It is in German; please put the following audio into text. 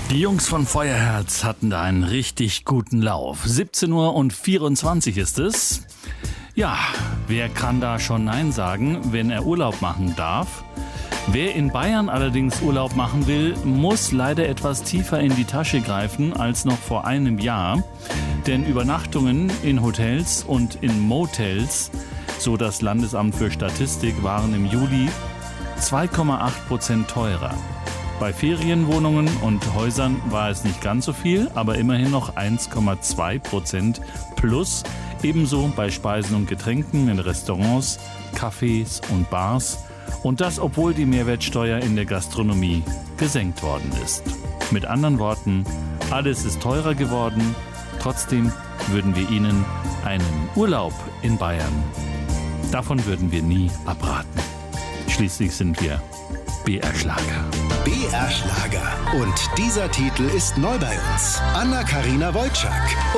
Die Jungs von Feuerherz hatten da einen richtig guten Lauf. 17:24 Uhr ist es. Ja, wer kann da schon Nein sagen, wenn er Urlaub machen darf? Wer in Bayern allerdings Urlaub machen will, muss leider etwas tiefer in die Tasche greifen als noch vor einem Jahr. Denn Übernachtungen in Hotels und in Motels, so das Landesamt für Statistik, waren im Juli 2,8% teurer. Bei Ferienwohnungen und Häusern war es nicht ganz so viel, aber immerhin noch 1,2% plus. Ebenso bei Speisen und Getränken in Restaurants, Cafés und Bars. Und das, obwohl die Mehrwertsteuer in der Gastronomie gesenkt worden ist. Mit anderen Worten, alles ist teurer geworden. Trotzdem würden wir Ihnen einen Urlaub in Bayern, davon würden wir nie abraten. Schließlich sind wir BR Schlager. BR Schlager. Und dieser Titel ist neu bei uns. Anna-Karina Wojcik.